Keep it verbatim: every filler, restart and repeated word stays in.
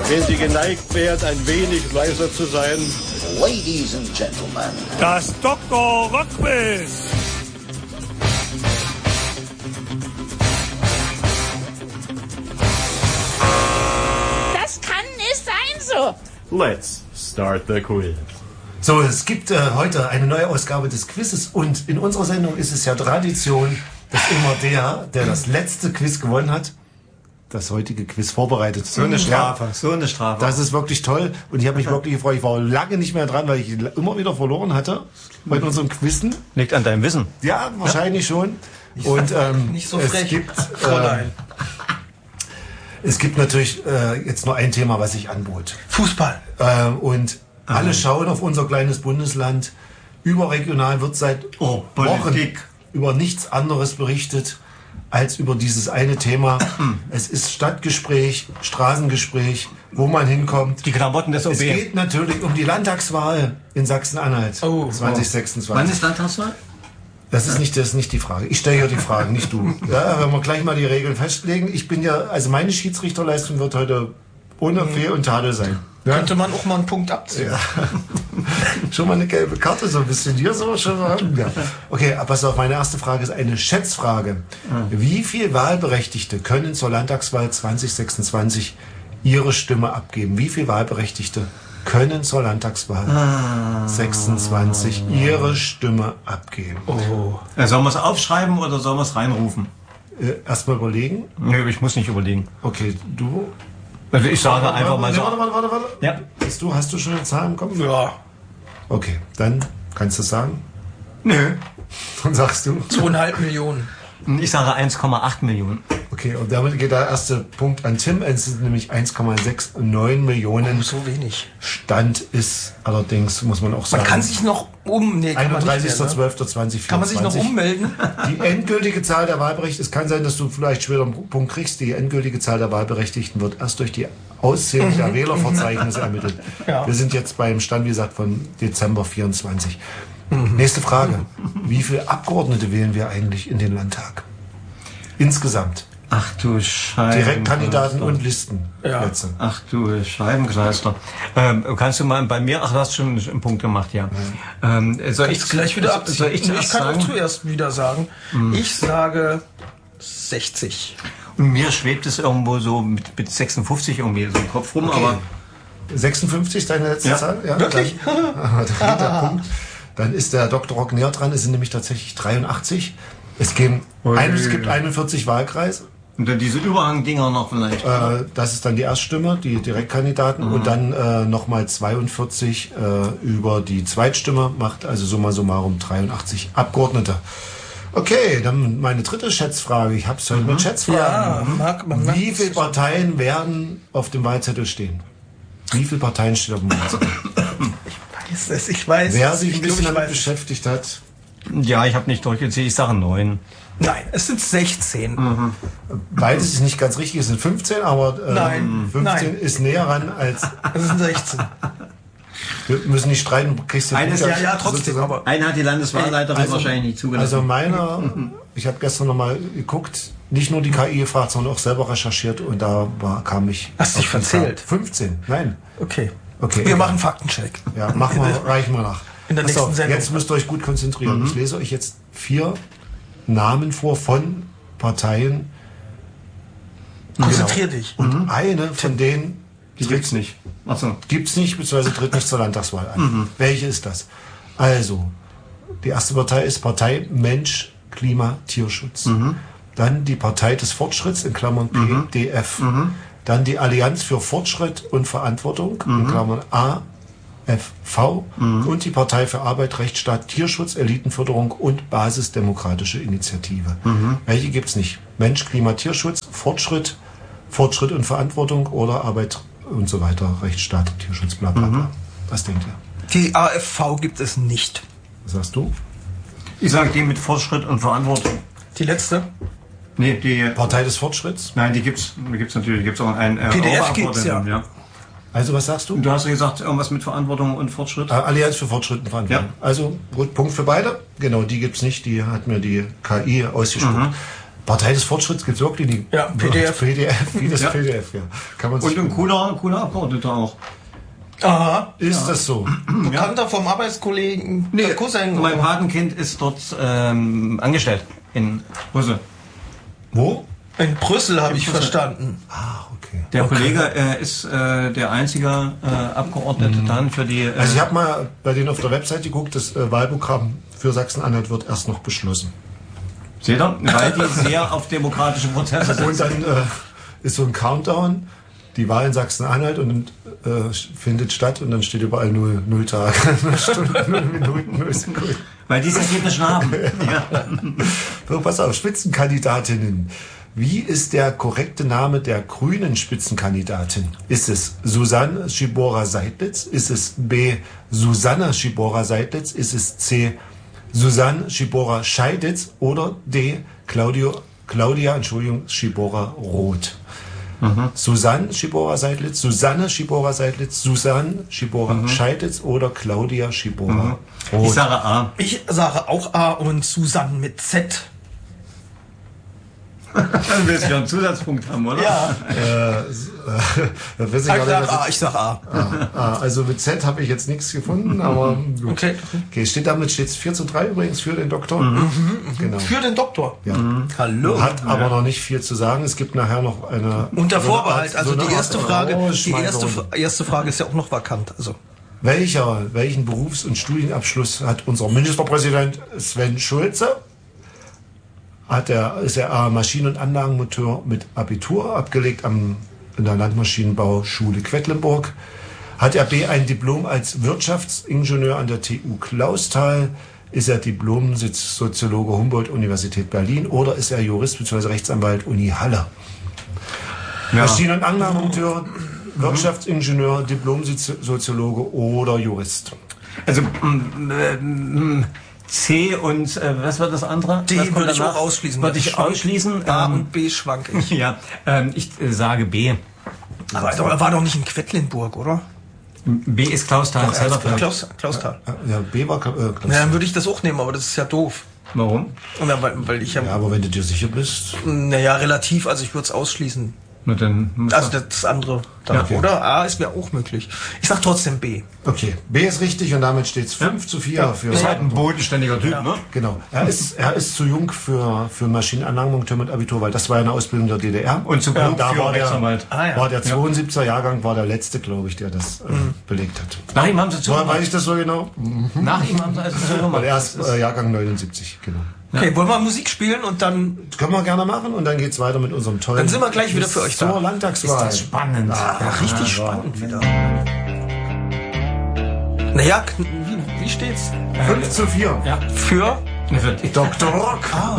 Wenn Sie geneigt wären, ein wenig leiser zu sein. Ladies and Gentlemen. Das Doktor Rockquiz. Das kann nicht sein so. Let's start the quiz. So, es gibt äh, heute eine neue Ausgabe des Quizzes und in unserer Sendung ist es ja Tradition, dass immer der, der das letzte Quiz gewonnen hat, das heutige Quiz vorbereitet. So eine Strafe, ja, so eine Strafe. Das ist wirklich toll und ich habe mich wirklich gefreut. Ich war lange nicht mehr dran, weil ich immer wieder verloren hatte bei unseren Quizzen. Liegt an deinem Wissen. Ja, wahrscheinlich ja. schon. Und ähm, nicht so frech. Es gibt, äh, es gibt natürlich äh, jetzt nur ein Thema, was ich anbot. Fußball. Äh, und alle schauen auf unser kleines Bundesland. Überregional wird seit oh, Wochen über nichts anderes berichtet als über dieses eine Thema. Es ist Stadtgespräch, Straßengespräch, wo man hinkommt. Die Klamotten des O B. Es geht natürlich um die Landtagswahl in Sachsen-Anhalt oh, zwanzig sechsundzwanzig. Wann ist Landtagswahl? Das ist nicht, das ist nicht die Frage. Ich stelle hier die Fragen, nicht du. Ja, wenn wir gleich mal die Regeln festlegen. Ich bin ja, also meine Schiedsrichterleistung wird heute ohne Fehl und Tadel sein. Ja. Könnte man auch mal einen Punkt abziehen. Ja. Schon mal eine gelbe Karte, so ein bisschen hier so schon mal. Ja. Okay, aber pass auf, meine erste Frage ist eine Schätzfrage. Wie viele Wahlberechtigte können zur Landtagswahl zwanzig sechsundzwanzig ihre Stimme abgeben? Wie viele Wahlberechtigte können zur Landtagswahl ah. sechsundzwanzig ihre Stimme abgeben? Oh. Ja, sollen wir es aufschreiben oder sollen wir es reinrufen? Äh, Erstmal überlegen. Nee, ich muss nicht überlegen. Okay, du... Also ich sage warte, einfach mal so. Warte, warte, warte, warte. Ja. Hast du, hast du schon eine Zahl im Kopf? Ja. Okay, dann kannst du es sagen. Nö. Dann sagst du. Zweieinhalb Millionen. Ich sage eins Komma acht Millionen. Okay, und damit geht der erste Punkt an Tim. Es sind nämlich eins Komma neunundsechzig Millionen. Oh, so wenig. Stand ist allerdings, muss man auch sagen. Man kann sich noch um... Nee, einunddreißigster zwölfter zweitausendvierundzwanzig. Kann man sich noch ummelden? Die endgültige Zahl der Wahlberechtigten, es kann sein, dass du vielleicht später einen Punkt kriegst, die endgültige Zahl der Wahlberechtigten wird erst durch die Auszählung der Wählerverzeichnisse ermittelt. Ja. Wir sind jetzt beim Stand, wie gesagt, von Dezember vierundzwanzig. Mhm. Nächste Frage. Wie viele Abgeordnete wählen wir eigentlich in den Landtag? Insgesamt. Ach du Scheibenkleister. Direktkandidaten und Listen. Ja. Ach du Scheibenkleister. Ähm, kannst du mal bei mir, ach, du hast schon einen Punkt gemacht, ja. ja. Ähm, soll ich gleich wieder abziehen? Soll ich, ich kann sagen? auch zuerst wieder sagen. Mhm. Ich sage sechzig. Und mir schwebt es irgendwo so mit, mit sechsundfünfzig irgendwie so im Kopf rum, okay. Aber sechsundfünfzig ist deine letzte ja. Zahl? Ja, wirklich? Dann, der Punkt. Dann ist der Doktor Rock näher dran, es sind nämlich tatsächlich dreiundachtzig. Es, geben ein, es gibt einundvierzig Wahlkreise. Und dann diese Überhangdinger noch vielleicht. Äh, das ist dann die Erststimme, die Direktkandidaten. Mhm. Und dann äh, nochmal zweiundvierzig äh, über die Zweitstimme, macht also summa summarum dreiundachtzig Abgeordnete. Okay, dann meine dritte Schätzfrage. Ich habe es heute mhm. mit Schätzfragen. Ja, mag, man Wie viele Parteien werden auf dem Wahlzettel stehen? Wie viele Parteien stehen auf dem Wahlzettel? Ich weiß es, ich weiß Wer es. sich ein bisschen damit weiß. beschäftigt hat. Ja, ich habe nicht durchgezählt. Ich sage neun. Nein, es sind sechzehn. Mhm. Beides ist nicht ganz richtig, es sind fünfzehn, aber äh, nein, fünfzehn nein. ist näher ran als... Es sind sechzehn. Wir müssen nicht streiten, kriegst du Eines, ja, ja, trotzdem. Aber einen hat die Landeswahlleiterin also, wahrscheinlich nicht zugelassen. Also meiner, ich habe gestern nochmal geguckt, nicht nur die K I gefragt, sondern auch selber recherchiert und da war, kam ich... Hast du dich verzählt? fünfzehn, nein. Okay. okay wir egal. machen Faktencheck. Ja, machen wir, reichen wir nach. In der nächsten so, Sendung. Jetzt müsst ihr euch gut konzentrieren. Mhm. Ich lese euch jetzt vier Namen vor von Parteien. Konzentrier genau. dich. Und mhm. eine von denen die gibt's nicht. Ach so. Gibt's nicht, beziehungsweise tritt nicht zur Landtagswahl an. Mhm. Welche ist das? Also, die erste Partei ist Partei Mensch, Klima, Tierschutz. Mhm. Dann die Partei des Fortschritts, in Klammern P D F. Mhm. Dann die Allianz für Fortschritt und Verantwortung, mhm. in Klammern A F V. Mhm. Und die Partei für Arbeit, Rechtsstaat, Tierschutz, Elitenförderung und Basisdemokratische Initiative. Mhm. Welche gibt's nicht? Mensch, Klima, Tierschutz, Fortschritt, Fortschritt und Verantwortung oder Arbeit und so weiter, Rechtsstaat, Tierschutz, bla bla bla. Mhm. Was denkt ihr? Die A F V gibt es nicht. Was sagst du? Ich sage die mit Fortschritt und Verantwortung. Die letzte? Nee, die Partei des Fortschritts? Nein, die gibt's, die gibt's natürlich. Die gibt's auch ein äh, P D F gibt's ja. ja. Also was sagst du? Du hast ja gesagt, irgendwas mit Verantwortung und Fortschritt. Äh, Allianz für Fortschritt und Verantwortung. Ja. Also gut, Punkt für beide. Genau, die gibt's nicht. Die hat mir die K I ausgespuckt. Mhm. Partei des Fortschritts gibt es wirklich die Ja, P D F. P D F, wie das Ja. P D F, ja. Kann man Und sich, ein cooler, cooler Abgeordneter auch. Aha. ist das so? Bekannter vom Arbeitskollegen, der Cousin. Mein Patenkind ist dort ähm, angestellt in Brüssel. Wo? In Brüssel habe ich Brüssel. verstanden. Ah, okay. Der Kollege äh, ist äh, der einzige äh, Abgeordnete dann für die... Äh, Also ich habe mal bei denen auf der Website geguckt, das äh, Wahlprogramm für Sachsen-Anhalt wird erst noch beschlossen. seht ihr? Weil die sehr auf demokratische Prozesse Und setzen. dann äh, ist so ein Countdown, die Wahl in Sachsen-Anhalt und äh, findet statt und dann steht überall null, null Tage, null Stunden, null Minuten, null Sekunden. Weil die das Ergebnis schon haben. Ja. So, pass auf, Spitzenkandidatinnen. Wie ist der korrekte Name der grünen Spitzenkandidatin? Ist es Susanne Schibora-Seidlitz? Ist es B. Susanna Schibora-Seidlitz? Ist es C. Susanne Schibora-Scheiditz? Oder D. Claudio, Claudia Entschuldigung, Schibora-Roth? Mhm. Susanne Schibora-Seidlitz, Susanne Schibora-Seidlitz, Susanne Schibora-Scheiditz oder Claudia Schibora-Roth? Ich sage A. Ich sage auch A und Susanne mit Z. Dann willst du ja einen Zusatzpunkt haben, oder? Ja. Äh, da weiß ich Ich gar sag nicht, A, was ich sag A. Ah, also mit Z habe ich jetzt nichts gefunden, aber gut. Okay. Okay, steht damit steht es vier zu drei übrigens für den Doktor. Genau. Für den Doktor. Ja. Hallo. Hat aber noch nicht viel zu sagen. Es gibt nachher noch eine... Unter so eine Vorbehalt. Art- Also so eine die Art erste Frage, die Rausschmeißung. erste, erste Frage ist ja auch noch vakant. Also Welcher, welchen Berufs- und Studienabschluss hat unser Ministerpräsident Sven Schulze? Hat er, ist er A, Maschinen- und Anlagenmonteur mit Abitur abgelegt am, in der Landmaschinenbauschule Quedlinburg? Hat er B, ein Diplom als Wirtschaftsingenieur an der T U Clausthal? Ist er Diplom-Soziologe Humboldt-Universität Berlin? Oder ist er Jurist bzw. Rechtsanwalt Uni Halle? Ja. Maschinen- und Anlagenmonteur, Wirtschaftsingenieur, Diplom-Soziologe oder Jurist? Also mm, äh, mm, C und äh, was war das andere? D Was kommt würde ich danach? auch ausschließen. Würde ich Schwank- ausschließen. A Ähm, und B schwank ich. ja, ähm, ich äh, sage B. Aber er war doch nicht in Quedlinburg, oder? B ist Klausthal. Zellerfeld. Klaus, Klausthal. Ja, B war äh, Klaus. Na, dann würde ich das auch nehmen, aber das ist ja doof. Warum? Na, weil, weil ich ja, Ja, aber wenn du dir sicher bist... naja, relativ, also ich würde es ausschließen. Na, dann muss Also das- das andere, dann, Ja, okay. oder? A ist mir auch möglich. Ich sag trotzdem B. Okay, B ist richtig und damit steht es fünf zu vier für... ist halt ein bodenständiger Typ, ne? Genau. Er ist, er ist zu jung für, für Maschinenanlagenmonteur mit Abitur, weil das war eine Ausbildung der D D R. Und zu klug da für war der, Rechtsanwalt. Ah, ja. war der zweiundsiebziger Jahrgang, war der letzte, glaube ich, der das äh, belegt hat. Nach ihm haben sie Woher weiß zugemacht. ich das so genau? Nach ihm haben sie also zugemacht. Weil er ist äh, Jahrgang neunundsiebzig, genau. Okay, wollen wir Musik spielen und dann... Das können wir gerne machen und dann geht's weiter mit unserem tollen... Dann sind wir gleich wieder für euch da. Zur Landtagswahl. Das ist spannend. Ja, richtig spannend wieder. Naja, kn- wie, wie steht's? fünf zu vier. Ja. Für Für die Doktor Rock.